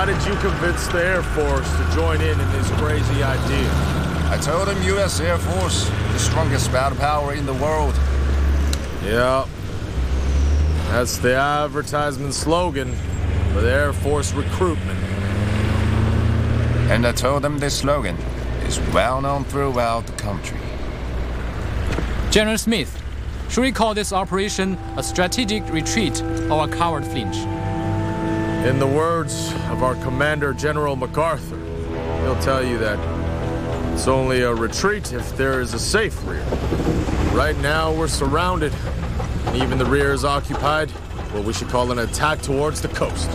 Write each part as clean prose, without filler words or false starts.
How did you convince the Air Force to join in this crazy idea? I told them U.S. Air Force, the strongest battle power in the world. Yeah. That's the advertisement slogan for the Air Force recruitment. And I told them this slogan is well known throughout the country. General Smith, should we call this operation a strategic retreat or a coward flinch? In the words of our commander, General MacArthur, he'll tell you that it's only a retreat if there is a safe rear. Right now, we're surrounded, and even the rear is occupied. What we should call an attack towards the coast.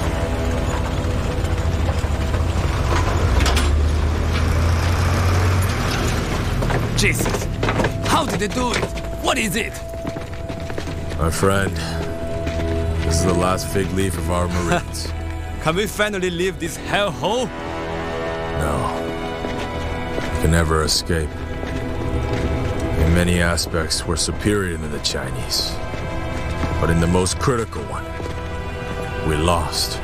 Jesus, how did they do it? What is it? My friend, this is the last fig leaf of our Marines. Can we finally leave this hellhole? No. We can never escape. In many aspects, we're superior to the Chinese. But in the most critical one, we lost.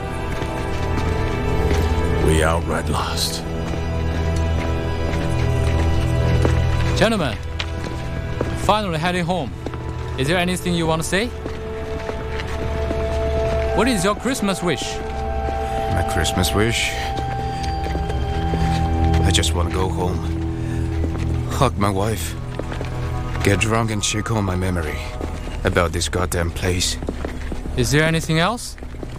We outright lost. Gentlemen, finally heading home. Is there anything you want to say? What is your Christmas wish? My Christmas wish? I just want to go home. Hug my wife. Get drunk and check on my memory about this goddamn place. Is there anything else?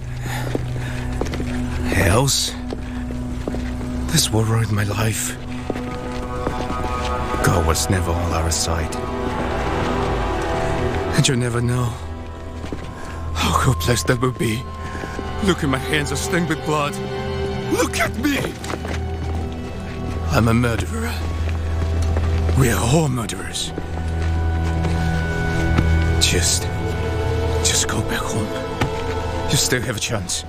Else? This war ruined my life. God was never on our side. And you never know how hopeless that would be. Look at my hands are stained with blood. Look at me! I'm a murderer. We are all murderers. Just go back home. You still have a chance.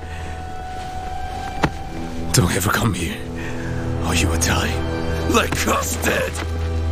Don't ever come here, or you will die like us dead.